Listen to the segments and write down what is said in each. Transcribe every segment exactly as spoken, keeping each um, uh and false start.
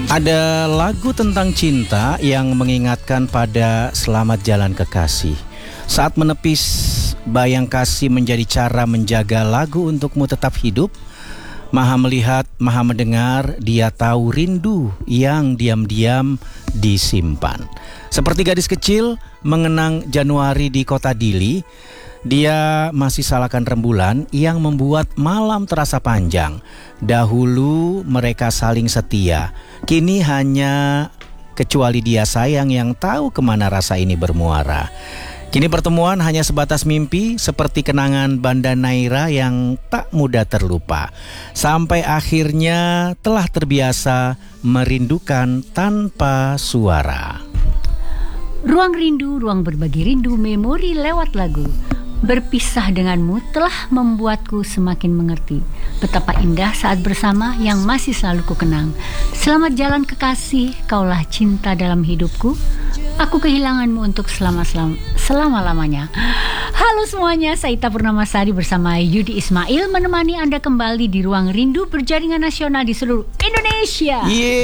Ada lagu tentang cinta yang mengingatkan pada selamat jalan kekasih. Saat menepis bayang kasih menjadi cara menjaga lagu untukmu tetap hidup. Maha melihat, maha mendengar, dia tahu rindu yang diam-diam disimpan. Seperti gadis kecil mengenang Januari di kota Dili, dia masih salahkan rembulan yang membuat malam terasa panjang. Dahulu mereka saling setia, kini hanya kecuali dia sayang yang tahu kemana rasa ini bermuara. Kini pertemuan hanya sebatas mimpi, seperti kenangan Banda Naira yang tak mudah terlupa. Sampai akhirnya telah terbiasa merindukan tanpa suara. Ruang rindu, ruang berbagi rindu, memori lewat lagu. Berpisah denganmu telah membuatku semakin mengerti betapa indah saat bersama yang masih selalu ku kenang. Selamat jalan kekasih, kaulah cinta dalam hidupku. Aku kehilanganmu untuk selama-selama, selama-lamanya. Halo semuanya, saya Ita Purnamasari bersama Yudi Ismail menemani Anda kembali di Ruang Rindu berjaringan nasional di seluruh Indonesia.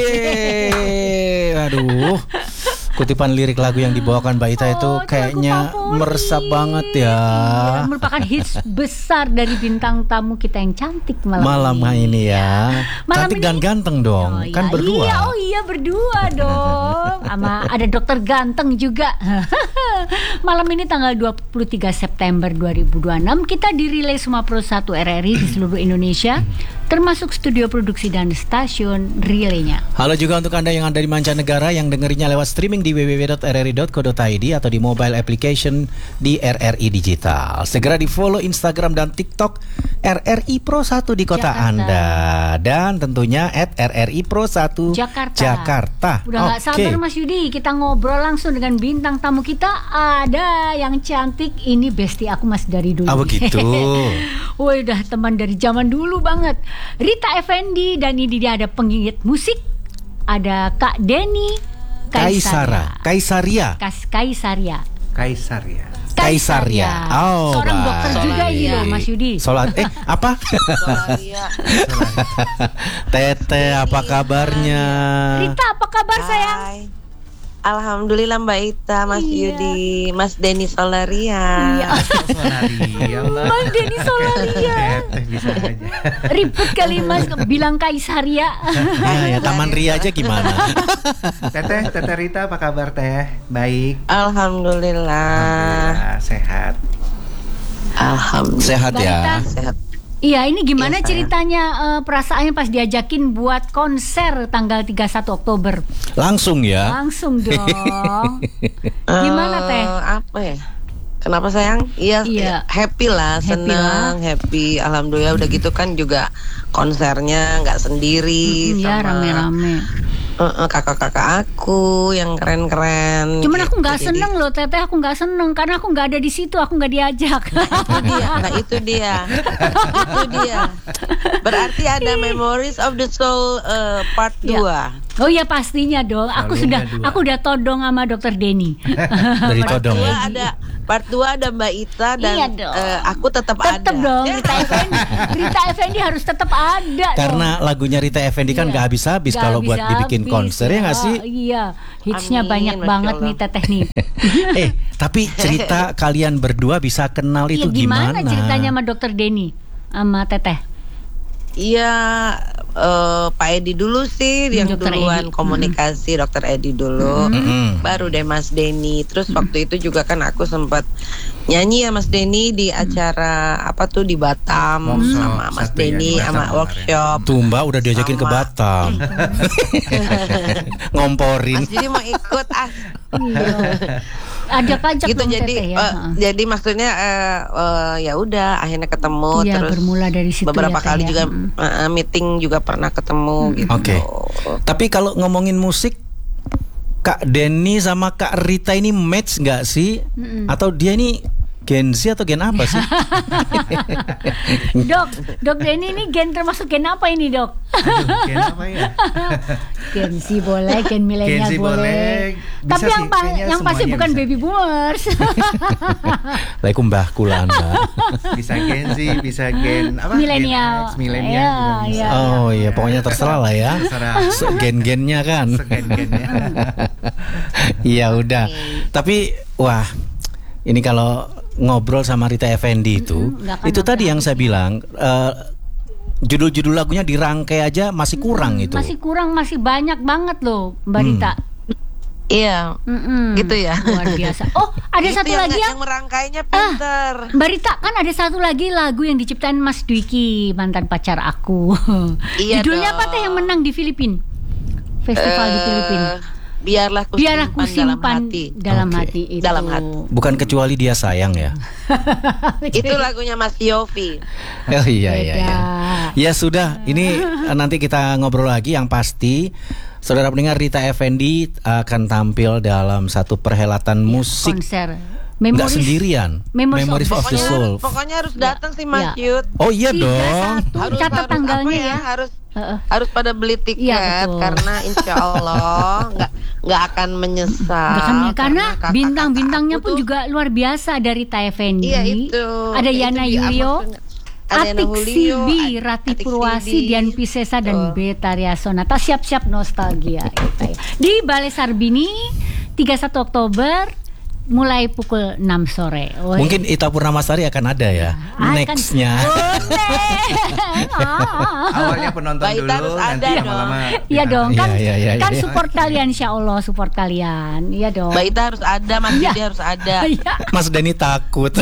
Yeay, aduh. Kutipan lirik lagu yang dibawakan Mbak Ita oh, itu kayaknya meresap banget ya. Iya, merupakan hits besar dari bintang tamu kita yang cantik malam, malam ini. ini ya. Malam cantik ini, dan ganteng dong, oh, kan iya, berdua. Iya, oh iya berdua dong. Sama ada dokter ganteng juga. Malam ini tanggal dua puluh tiga September dua ribu dua puluh enam kita di Relay Sumatera satu R R I di seluruh Indonesia, termasuk studio produksi dan stasiun relaynya. Halo juga untuk Anda yang ada di mancanegara yang dengerinya lewat streaming di w w w dot r r i dot co dot i d atau di mobile application di R R I Digital. Segera di follow Instagram dan TikTok R R I Pro satu di kota Jakarta. Anda. Dan tentunya at R R I Pro satu Jakarta. Jakarta. Udah gak okay. sabar Mas Yudi, kita ngobrol langsung dengan bintang tamu kita. Ada yang cantik, ini bestie aku masih dari dulu. Ah begitu. Woi, udah teman dari zaman dulu banget. Rita Effendi, dan ini dia ada penggigit musik. Ada Kak Denny Kaisara, Kaisaria, Kas Kaisaria, Kaisaria, Kaisaria. Oh, seorang baik. dokter juga ini loh, Mas Yudi. Solat, eh apa? Tete, apa kabarnya? Rita, apa kabar Hai. sayang? Alhamdulillah Mbak Ita, Mas iya. Yudi, Mas Denny Solaria. Iya. Solaria, Mas Denny Solaria. Bisa aja. Ribet kali Mas bilang Kaisaria. Ya, ya Taman Ria aja gimana? Teteh, Teteh Rita, apa kabar Teh? Baik. Alhamdulillah. Alhamdulillah, sehat. Alhamdulillah. Sehat ya. Rita. Sehat. Iya, ini gimana ya, ceritanya uh, perasaannya pas diajakin buat konser tanggal tiga puluh satu Oktober? Langsung ya? Langsung dong. Gimana Teh? Uh, apa ya? Kenapa sayang? Iya, iya. happy lah, Happy senang, lah. happy. Alhamdulillah udah gitu kan juga konsernya nggak sendiri, hmm, ya sama rame-rame. Uh, uh, kakak-kakak aku yang keren-keren. Cuman gitu. aku nggak Jadi, seneng loh Teteh, aku nggak seneng karena aku nggak ada di situ, aku nggak diajak. Itu dia, nah itu dia, itu dia. Berarti ada Memories of the Soul uh, part Ya. dua. Oh iya pastinya dong. Aku Lalu sudah, dua. aku udah todong sama dokter Denny. Dari Part todong dua ya. ada, part dua ada Mbak Ita dan Iya dong. uh, aku tetap ada. Tetap dong, Rita Effendi. Rita Effendi harus tetap ada. Karena dong. lagunya Rita Effendi kan Iya. gak habis-habis Nggak kalau buat habis-habis, dibikin konser ya nggak sih? Iya, hitsnya Amin, banyak Masya banget Allah. nih Teteh nih. Eh, tapi cerita kalian berdua bisa kenal itu Iya, gimana gimana? ceritanya sama dokter Denny sama Teteh? Iya, uh, Pak Edi dulu sih Hmm, yang Dokter duluan Edi. komunikasi, Dokter Edi dulu, Mm-mm. baru deh Mas Denny. Terus waktu itu juga kan aku sempat nyanyi ya Mas Denny di acara apa tuh di Batam Workshop, sama Mas satu ya, Denny di Batam sama kemarin. workshop. Tuh Mbak udah diajakin ke Sama. Batam. Ngomporin. Mas jadi mau ikut ah. Ajak-ajak Gitu dong jadi Teteh ya. eh, Heeh. jadi maksudnya eh, eh, ya udah akhirnya ketemu Iya, terus bermula dari situ beberapa ya, Teh, kali ya. juga Mm. eh, meeting juga pernah ketemu gitu. Oke. Tapi kalau ngomongin musik, Kak Denny sama Kak Rita ini match nggak sih? Mm-mm. Atau dia ini Gen Z atau gen apa sih? Dok, Dok Denny ini gen termasuk gen apa ini, Dok? Aduh, gen apa ya? Gen Z boleh, gen milenial Gen Z boleh. boleh. Bisa Tapi yang sih, pa- kayaknya yang pasti semuanya bukan bisa. baby boomers. Laiku mbahku lah Anda. Bisa Gen Z, bisa gen apa? Milenial. Gen X, milenial Iya, juga bisa. iya. Oh iya, pokoknya terserah lah ya. Terserah. Gen-gennya kan. Segen-gennya. Iya udah. Tapi wah, ini kalau ngobrol sama Rita Effendy itu, Mm-mm, nggak akan itu tadi yang saya habis-habis. bilang, eh, judul-judul lagunya dirangkai aja masih kurang itu. Masih kurang, masih banyak banget loh, Mbak Hmm. Rita. Iya. Mm-mm. Gitu ya? Luar biasa. Oh, ada Itu satu yang, lagi ya. yang merangkainya pinter. Mbak Rita, kan ada satu lagi lagu yang diciptain Mas Dwiki, mantan pacar aku. Iya Judulnya apa dong. teh yang menang di Filipina? Festival di Eh, Filipina. Biarlah ku Biarlah ku simpan dalam simpan hati. dalam Oke. hati itu. Dalam hati. Bukan kecuali dia sayang ya. Itu lagunya Mas Yofi. Oh iya iya Beda. iya. Ya sudah, ini eh, nanti kita ngobrol lagi. Yang pasti, saudara pendengar, Rita Effendy akan tampil dalam satu perhelatan musik. Konser. Nggak Memories. sendirian. Memories Memories of of the Pokoknya, Soul. pokoknya harus datang sih Mas Ya. Yud. Oh iya Tiga, dong. satu. Harus Catat harus tanggalnya apa ya. Harus Heeh. harus pada beli tiket Iya, betul. karena insya Allah nggak nggak akan menyesal. Nggak akan ya, karena kakak-kakak bintang-bintangnya aku pun tuh- juga luar biasa dari Rita Effendy. Iya itu. Ada Itu Yana dia, Yulio, maksudnya. Ada Yana Atik Julio, Sibi, At- Rati Atik Purwasi, Sibi. Dian Piscesa dan Betul. Betaria Sonata. Siap-siap nostalgia kita ya. Di Balai Sarbini tiga puluh satu Oktober mulai pukul enam sore. Woi. Mungkin Ita Purnamasari akan ada ya. Akan- Next-nya. Boleh. Ah. Awalnya penonton Baik, dulu, harus nanti ada lama-lama. Iya kita- dong, kan Iya, iya, iya, kan iya. support kalian, insya Allah support kalian, iya dong. Mbak Ita harus ada, Mas Iya. Didi harus ada. Iya. Mas Denny takut.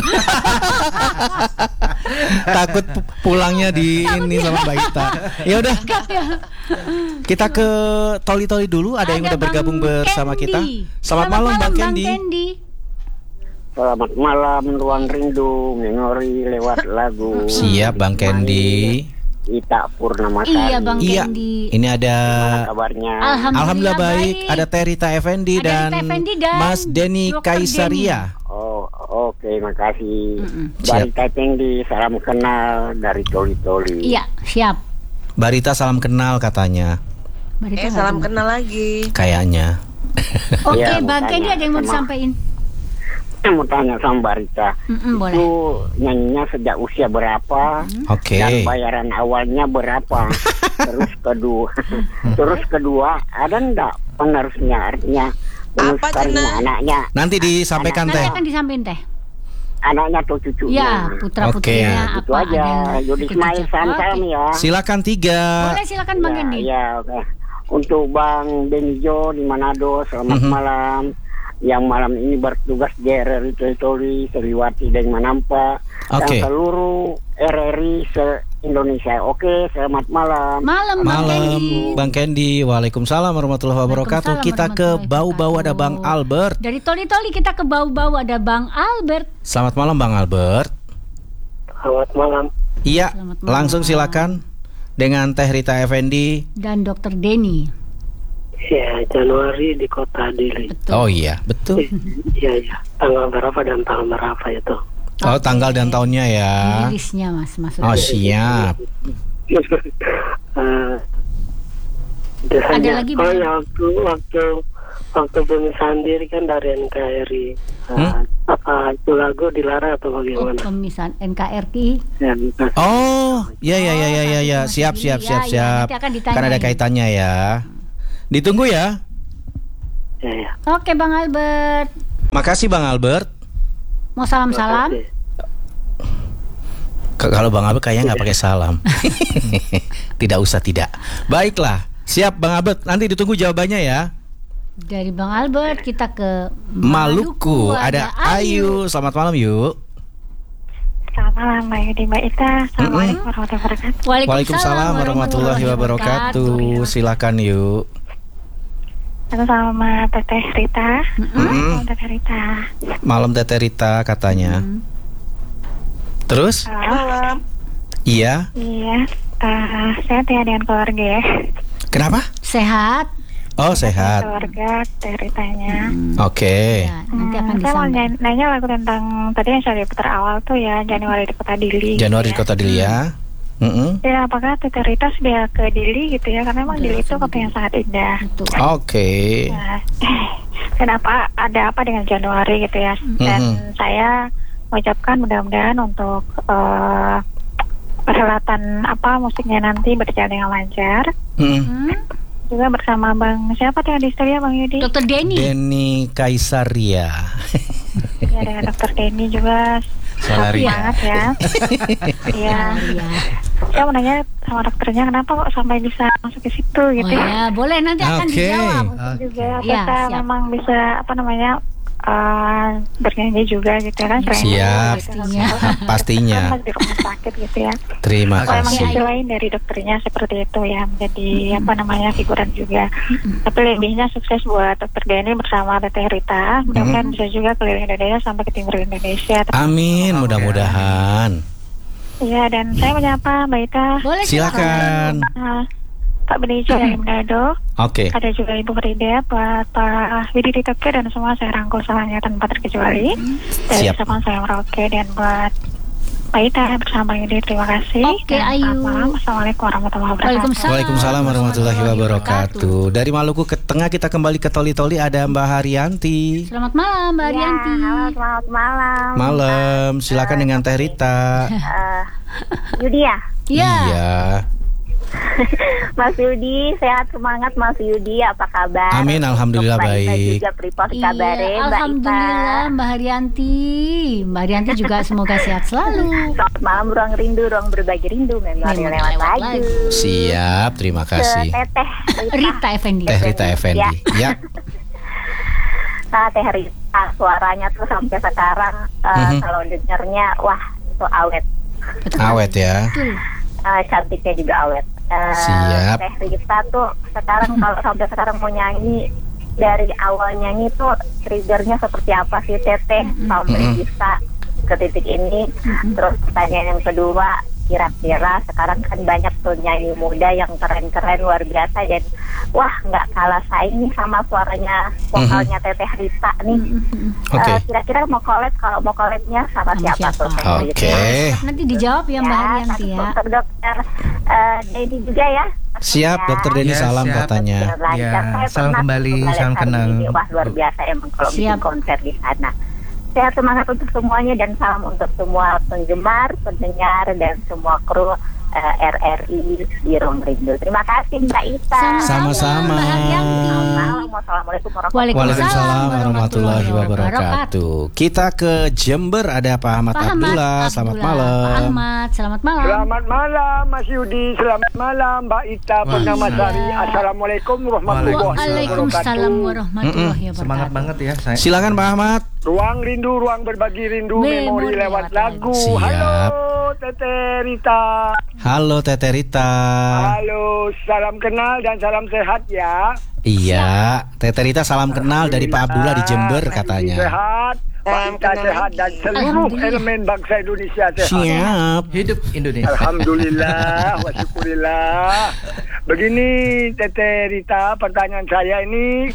Takut pu- pulangnya di ini sama Mbak Ita. Ya udah, kita ke Toli-Toli dulu. Ada yang Ada udah bergabung Bang bersama Candy. kita. Selamat, malam Bang Candy. Selamat malam, Ruang Rindu, memori lewat lagu. Siap Bang Candy. Ita Purnamasari. Iya, Bang Iya, Candy. ini ada Gimana kabarnya? Alhamdulillah, Alhamdulillah baik. Ada Terita Effendy Ada dan, Rita Effendy dan Mas Denny Dokter Kaisaria. Oh, oke, makasih. Mm-mm. Siap. Barita Tinggi, salam kenal dari Toli-Toli. Iya, siap. Barita salam kenal katanya. Mari Eh kita salam ngobrol. kenal lagi. Kayaknya. Oke, Iya, Bang mau Candy tanya ada yang mau sama- disampaikan? Saya mau tanya sama Barita. Mm-mm, boleh. Itu nyanyinya sejak usia berapa? Oke. Dan bayaran awalnya berapa? Terus kedua, terus kedua, ada enggak penerusnya? Artinya Apa, penerus Cina? anaknya, Nanti disampaikan Nanti teh. akan disampaikan teh. anaknya atau cucunya? Ya, putra putrinya Oke. apa Itu aja. ada Yudi ikut Ismail jejak. salam Oke. ya. Silakan tiga. Boleh, silakan Bang Ya, Candy. ya, oke. Untuk Bang Benijo di Manado, selamat Mhm. malam. Yang malam ini bertugas di R R I Toli, Seliwati dan Manampa, Oke. dan seluruh R R I se-Indonesia. Oke, selamat malam. Malam, Bang Malam Candy. Bang Candy. Waalaikumsalam warahmatullahi wabarakatuh. Waalaikumsalam Kita ke warahmatullahi bau-bau ada wabarakatuh. Bang Albert. Dari Toli-Toli kita ke bau-bau ada Bang Albert. Selamat malam Bang Albert. Selamat malam. Iya, Selamat malam. langsung silakan dengan Teh Rita Effendy. Dan Dokter Denny. Ya, Januari di Kota Dili. Betul. Oh iya, betul. Iya, iya. Tanggal berapa dan tanggal berapa itu? Oh, tanggal dan tahunnya ya. Rilisnya Mas maksudnya. Oh, siap. Eh, Ada lagi, oh Bang? ya, waktu waktu waktu pemisahan diri kan dari N K R I. Eh, Hmm? Apa itu lagu dilarang atau Oh, bagaimana? pemisahan N K R I. Ya, Oh, ya ya ya ya ya ya. Mas Siap Billy. siap Ya, siap ya, siap. nanti akan ditanyain. Kan ada kaitannya ya. Ditunggu ya. ya, ya. Oke Bang Albert. Makasih Bang Albert. Mau salam-salam? Makasih. K- Kalau Bang Albert kayaknya nggak pakai salam. Tidak usah tidak. Baiklah, siap Bang Albert. Nanti ditunggu jawabannya ya. Dari Bang Albert kita ke Maluku ada Ayu. Selamat malam yuk. Selamat malam Mbak Yudi, Mbak Ita. Assalamualaikum warahmatullahi wabarakatuh. Waalaikumsalam warahmatullahi wabarakatuh. Silakan yuk. Halo sama Teteh Rita. Mm-mm. Halo Teteh Rita. Malam Teteh Rita katanya. Terus? Halo. Iya. Iya. eh sehat ya dengan keluarga ya. Kenapa? Sehat. Oh, sehat. Keluarga Teh Ritanya. Oke. Ya, nanti akan Hmm, saya mau disampaikan. nanya, nanya lagu tentang tadi yang saya putar awal tuh ya, Januari di Kota Dili. Januari di gitu ya. Kota Dili ya. Mm-mm. Ya, apakah Teh Rita sudah ke Dili gitu ya? Karena memang Dili itu kota yang sangat indah. Betul. Oke. Nah, kenapa ada apa dengan Januari gitu ya? Dan Mhm. saya mengucapkan mudah-mudahan untuk uh, perhelatan apa musiknya nanti berjalan dengan lancar. Mm. Hmm? Juga bersama Bang siapa tuh yang di studio, Bang Yudi? Dokter Denny. Denny Kaisaria. Ya, dengan Dokter Denny juga. Salaria. Semangat ya. Iya. Iya. Saya mau nanya sama dokternya kenapa kok sampai bisa masuk ke situ Oh gitu ya? ya, boleh nanti akan Oke. dijawab. Juga Ya, kita siap. memang bisa apa namanya uh, bernyanyi juga gitu kan? Selain Siap. itu, gitu. Pastinya. Pastinya. Kan masih di rumah sakit gitu ya. Terima Kalau emang kasih. sisi lain dari dokternya seperti itu ya, menjadi apa namanya figuran juga. Tapi lebihnya sukses buat Dokter Denny bersama Teteh Rita. Mudah-mudahan bisa juga keliling Indonesia sampai ke timur Indonesia. Amin, mudah-mudahan. Iya, dan saya menyapa Mbak Ita. Boleh Silakan. Nah, Pak Benija dari Manado. Oke. Ada juga Ibu Frida, Pak, Pak Widi Ditoke, dan semua saya rangkul salahnya tanpa terkecuali. Dari Siap. teman saya Merauke, dan buat Mbak Ita bersama Yudi, terima kasih. Oke, Dan Ayu. selamat malam. Assalamualaikum warahmatullahi wabarakatuh. Waalaikumsalam. Waalaikumsalam warahmatullahi wabarakatuh. Dari Maluku ke tengah kita kembali ke Toli-Toli ada Mbak Haryanti. Selamat malam Mbak Arianti. Ya, halo, selamat malam. Malam, silakan dengan Teh Rita. Eh, Yudi ya? Iya. Iya. Mas Yudi, sehat semangat Mas Yudi, apa kabar? Amin, alhamdulillah Mbak Ita baik. juga pripos Iya, kabare, Mbak Ita. alhamdulillah Mbak Haryanti. Mbak Haryanti juga semoga sehat selalu. Selamat malam, ruang rindu, ruang berbagi rindu, memori Memori lewat lewat lagu. lagu. Siap, terima Ke kasih. Teteh Rita. Rita Effendi. Teh Rita Effendi. Ya. Nah, Teh Rita, suaranya tuh sampai sekarang eh, Mhm. kalau dengarnya, wah itu awet. Betul. Awet ya. Betul. Eh, cantiknya juga awet. Eh, Siap. Teh Rita tuh sekarang kalau sampai sekarang mau nyanyi, dari awal nyanyi tuh triggernya seperti apa sih Teteh sampai Mm-mm. bisa ke titik ini. Terus pertanyaan yang kedua, kira-kira sekarang kan banyak tuh nyanyi muda yang keren-keren luar biasa, dan wah nggak kalah saing nih sama suaranya vokalnya Teteh Rita nih. Oke. Eh, kira-kira mau collab, kalau mau collabnya sama, Sama siapa, siapa? tuh Teh Rita? Oke. Nanti dijawab ya Mbak Haryanti ya. Dokter dokter eh, Denny juga ya. Siap, Dokter Denny Ya, salam siap. katanya. Lancar. Ya, Saya salam pernah kembali, tuh salam hari kenal. ini. Wah luar biasa emang kalau Siap. bikin konser di sana. Sehat semangat untuk semuanya, dan salam untuk semua penggemar, pendengar, dan semua kru eh, R R I di Ruang Rindu. Terima kasih Mbak Ita. Sama-sama. Mbak Haryanti. Selamat malam. Wassalamualaikum warahmatullahi Waalaikumsalam warahmatullahi wabarakatuh. Kita ke Jember ada Pak Ahmad Pak Ahmad Abdullah. Selamat Abdullah. malam. Pak Ahmad, selamat malam. Selamat malam Mas Yudi, selamat malam Mbak Ita Purnamasari. Assalamualaikum warahmatullahi Waalaikumsalam wabarakatuh. warahmatullahi wabarakatuh. Semangat banget ya saya. Silakan Pak Ahmad. Ruang rindu, ruang berbagi rindu, Memori memori lewat lewat lagu. Siap. Halo Teteh Rita. Halo Teteh Rita. Halo, salam kenal dan salam sehat ya. Iya, Teteh Rita salam kenal dari Pak Abdullah di Jember katanya. Sehat, Mbak Ita sehat, dan seluruh elemen bangsa Indonesia sehat. Siap. Hidup Indonesia. Alhamdulillah, wa syukurillah. Begini Teteh Rita, pertanyaan saya ini,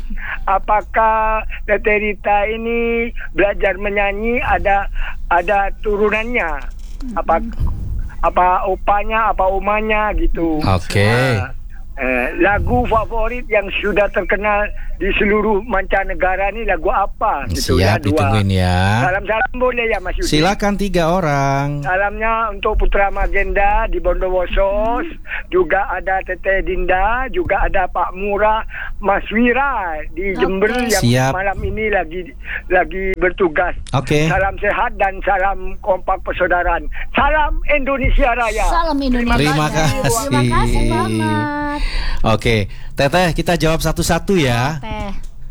apakah Teteh Rita ini belajar menyanyi ada ada turunannya? Apa apa opanya, apa umanya gitu? Oke. Nah, eh, lagu favorit yang sudah terkenal di seluruh mancanegara ini lagu apa? Gitu ya, Siap, dua. ditungguin ya. Salam-salam boleh ya Mas Yudi? Silakan tiga orang. Salamnya untuk Putra Magenda di Bondowoso, juga ada Teteh Dinda, juga ada Pak Murah, Mas Wira di Jember Oke. yang Siap. malam ini lagi lagi bertugas. Oke. Salam sehat dan salam kompak persaudaraan. Salam Indonesia Raya. Salam Indonesia. Terima kasih. Terima kasih Pak Ahmad. Oke, Teteh kita jawab satu-satu ya. Teh.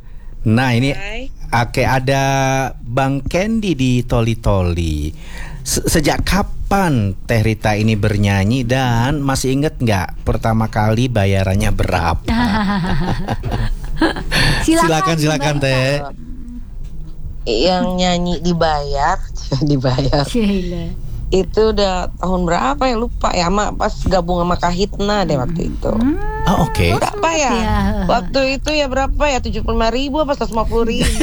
Nah ini oke ada Bang Kendi di Toli-Toli. Se- Sejak kapan Teh Rita ini bernyanyi dan masih inget nggak pertama kali bayarannya berapa? Silakan silakan Mbak Ita. Teh. Yang nyanyi dibayar, dibayar. Cila. Itu udah tahun berapa ya lupa ya, sama pas gabung sama Kahitna deh waktu itu. Oh, oke. Berapa ya? Ya. Waktu itu ya berapa ya? tujuh puluh lima ribu apa seratus lima puluh ribu?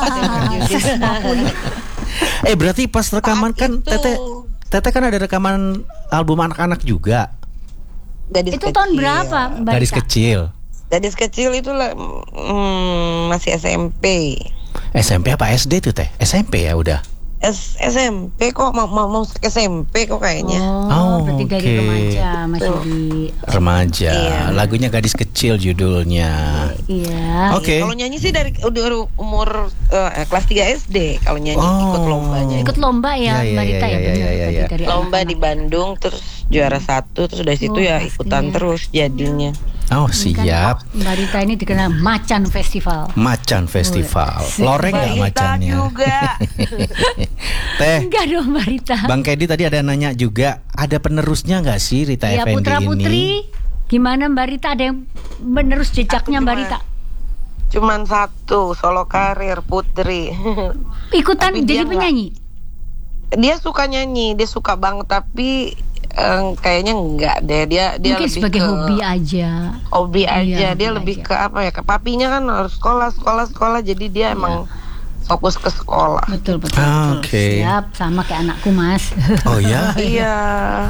Eh berarti pas rekaman Saat kan itu. Teteh Teteh kan ada rekaman album anak-anak juga. Gadis Itu kecil. tahun berapa, Mbak Gadis Rita? kecil. Gadis kecil itu lah, hmm, masih S M P. S M P apa S D tuh Teh? S M P ya udah. S SMP kok mau mau mau S M P kok kayaknya. Oh, Oh, berarti dari oke. remaja masih Tuh. di Remaja. Iya. Lagunya Gadis Kecil judulnya. iya. Oke. Kalau nyanyi sih dari udah umur eh, kelas tiga S D kalau nyanyi Oh. ikut lombanya. Ikut lomba ya, Iya, iya, Mbak Rita iya, ya, iya, benar. iya, Tadi iya. dari Lomba anak-anak. di Bandung terus juara satu, terus dari situ Oh, ya pasti ikutan ya. terus jadinya. Oh Ini kan siap. Mbak Rita ini dikenal Macan Festival. Macan Festival. Loreng nggak Mbak Rita macannya? juga. Teh, Enggak dong Mbak Rita. Bang Kedi tadi ada nanya juga, ada penerusnya nggak sih Rita Ya Effendi Putra ini? Putri, gimana Mbak Rita, ada yang menerus jejaknya Mbak cuma- Rita? Cuman satu, solo karir Putri. Ikutan Tapi jadi dia penyanyi. Dia suka nyanyi, dia suka banget, tapi eh, kayaknya enggak deh. Dia dia Mungkin lebih sebagai ke hobi aja. hobi aja. Iya, Dia hobi lebih aja. ke apa ya? Ke papinya kan harus sekolah, sekolah, sekolah. Jadi dia emang fokus ke sekolah. Betul betul. Ah, betul. oke. Siap, sama kayak anakku Mas. Oh ya. Iya.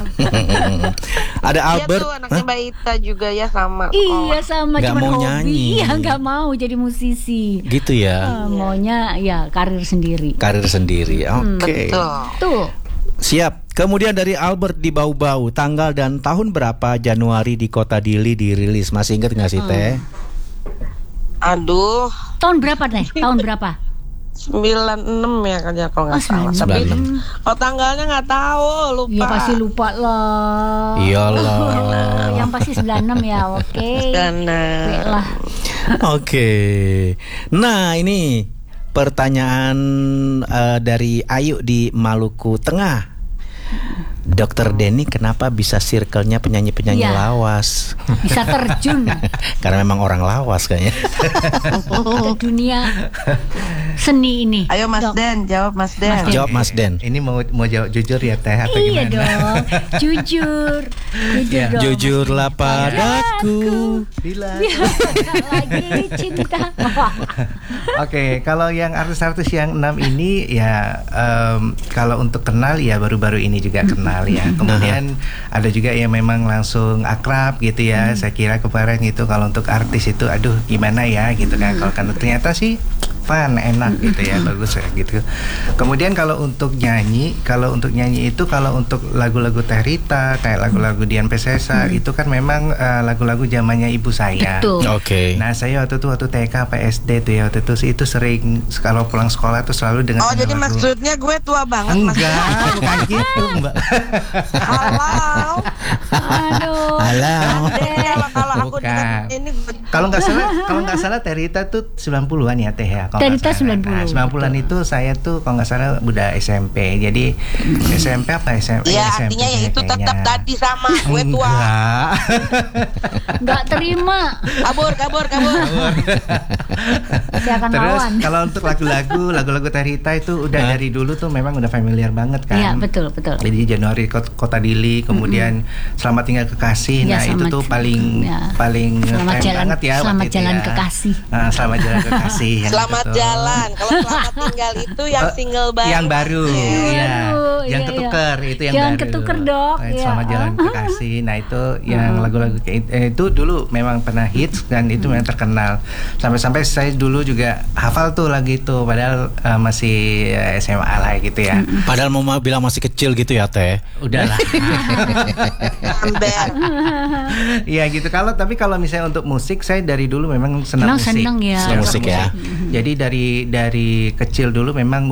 Ada Dia Albert. tuh anaknya Mbak Ita juga ya sama. Iya sama, Nggak cuma mau hobi. nyanyi. Iya nggak mau jadi musisi. Gitu ya. Ah, maunya ya karir sendiri. Karir sendiri. Hmm. Oke. Betul. Tuh. Siap. Kemudian dari Albert di Bau-Bau, tanggal dan tahun berapa Januari di Kota Dili dirilis? Masih ingat nggak sih Teh? Aduh, Tahun berapa Teh? Tahun berapa? sembilan enam ya kan ya kalau nggak Oh, salah. sembilan Tapi enam. kalau tanggalnya nggak tahu, lupa. Ya pasti lupa lah. Iyalah. Yang pasti sembilan enam ya, oke. Karena Oke lah. Oke. Nah, ini pertanyaan eh, dari Ayu di Maluku Tengah. Dokter Denny kenapa bisa circle-nya penyanyi-penyanyi Iya. lawas? Bisa terjun Karena memang orang lawas kayaknya. ke dunia seni ini. ayo Mas Dok. Den, jawab Mas Den. Mas Den. Jawab Mas Den. Ini mau mau jawab jujur ya Teh atau Iya gimana? dong, jujur, jujur Ya. dong. Jujurlah padaku. Bila. Lagi cinta. Oke, kalau yang artis-artis yang enam ini ya em, kalau untuk kenal ya baru-baru ini juga kenal ya. Kemudian ada juga yang memang langsung akrab gitu ya. Saya kira kemarin itu kalau untuk artis itu aduh gimana ya gitu kan. Kalau kan ternyata sih fun, enak gitu ya, bagus ya gitu. Kemudian kalau untuk nyanyi, kalau untuk nyanyi itu kalau untuk lagu-lagu Teh Rita, kayak lagu-lagu Dian Pesesa itu kan memang eh, lagu-lagu zamannya ibu saya. Betul. Oke. Nah saya waktu itu waktu T K P S D tuh ya waktu itu itu sering kalau pulang sekolah tuh selalu dengan Oh jadi lagu- maksudnya gue tua banget Mas. enggak bukan gitu Mbak. Halo. Aduh. Alam. Kalau kalau aku Bukan. dengan ini gue Kalau nggak salah kalau nggak salah Teh Rita tuh sembilan puluhan ya Teh ya. kalau Teh nggak Rita salah. sembilan puluh, Nah, sembilan puluhan itu saya tuh kalau nggak salah udah S M P. Jadi S M P apa S M P? ya S M P artinya ya itu kayaknya. tetap tadi sama gue tua. Enggak. Nggak terima. Kabur kabur kabur. Saya akan Terus lawan. kalau untuk lagu-lagu lagu-lagu Teh Rita itu udah Hah? dari dulu tuh memang udah familiar banget kan. Iya betul betul. Jadi Januari Kot- Kota Dili, kemudian Selamat Tinggal Kekasih. Ya, Nah, itu selamat- tuh paling ya. paling Selamat keren jalan- banget ya waktu selamat itu jalan ya. kekasih. Nah, Selamat Jalan Kekasih. yang Selamat itu tuh. jalan. Kalau selamat tinggal itu yang Oh, single baru. Yang baru, Iya. iya. Baru, Yang iya, ketuker itu yang Jangan baru. ketuker, Dok. Nah, Iya. Selamat Jalan Kekasih. Nah, itu yang lagu-lagu kayak eh, itu dulu memang pernah hits dan itu memang terkenal. Sampai-sampai saya dulu juga hafal tuh lagu itu padahal eh, masih eh, S M A lah gitu ya. Padahal mau ma- bilang masih kecil gitu ya Teh. Udahlah. Ember. Iya gitu. Kalau tapi kalau misalnya untuk musik saya dari dulu memang senang Memang musik. seneng ya. Senang musik ya. Jadi dari dari kecil dulu memang